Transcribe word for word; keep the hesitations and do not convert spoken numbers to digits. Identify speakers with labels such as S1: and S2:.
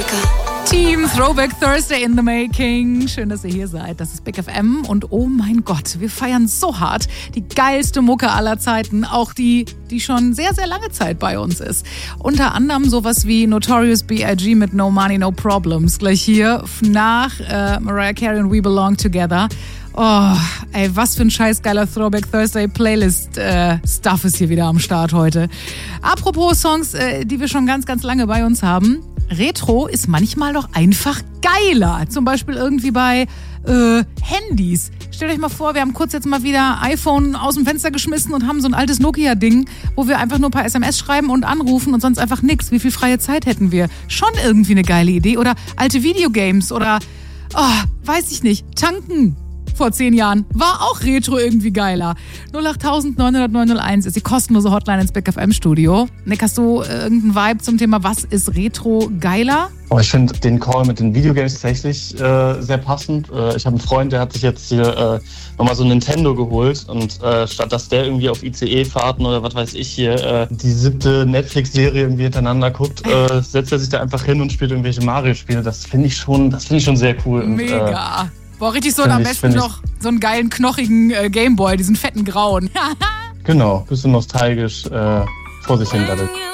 S1: Team Throwback Thursday in the making. Schön, dass ihr hier seid. Das ist Big F M und oh mein Gott, wir feiern so hart die geilste Mucke aller Zeiten. Auch die, die schon sehr, sehr lange Zeit bei uns ist. Unter anderem sowas wie Notorious B I G mit No Money, No Problems. Gleich hier nach äh, Mariah Carey und We Belong Together. Oh, ey, was für ein scheiß geiler Throwback Thursday Playlist äh, Stuff ist hier wieder am Start heute. Apropos Songs, äh, die wir schon ganz, ganz lange bei uns haben. Retro ist manchmal doch einfach geiler. Zum Beispiel irgendwie bei äh, Handys. Stellt euch mal vor, wir haben kurz jetzt mal wieder iPhone aus dem Fenster geschmissen und haben so ein altes Nokia-Ding, wo wir einfach nur ein paar S M S schreiben und anrufen und sonst einfach nix. Wie viel freie Zeit hätten wir? Schon irgendwie eine geile Idee. Oder alte Videogames oder, oh, weiß ich nicht, tanken. Vor zehn Jahren war auch Retro irgendwie geiler. null acht neun null null neun null eins ist die kostenlose Hotline ins Big F M Studio. Nick, hast du äh, irgendeinen Vibe zum Thema, was ist Retro geiler?
S2: Oh, ich finde den Call mit den Videogames tatsächlich äh, sehr passend. Äh, ich habe einen Freund, der hat sich jetzt hier äh, nochmal so ein Nintendo geholt und äh, statt dass der irgendwie auf I C E-Fahrten oder was weiß ich hier äh, die siebte Netflix-Serie irgendwie hintereinander guckt, äh, setzt er sich da einfach hin und spielt irgendwelche Mario-Spiele. Das finde ich schon, das finde ich schon sehr cool.
S1: Mega. Und, äh, Boah, richtig so,
S2: und am
S1: ich, besten noch so einen geilen, knochigen äh, Gameboy, diesen fetten grauen.
S2: Genau, bisschen nostalgisch äh, vor sich hin daddelt.